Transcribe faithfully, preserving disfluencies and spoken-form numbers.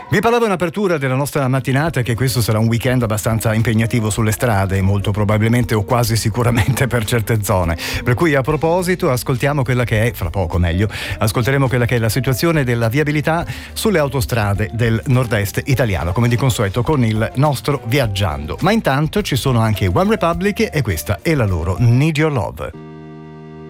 Vi parlavo in apertura della nostra mattinata che questo sarà un weekend abbastanza impegnativo sulle strade, molto probabilmente o quasi sicuramente per certe zone. Per cui a proposito ascoltiamo quella che è, fra poco meglio, ascolteremo quella che è la situazione della viabilità sulle autostrade del nord-est italiano, come di consueto con il nostro Viaggiando. Ma intanto ci sono anche One Republic e questa è la loro Need Your Love.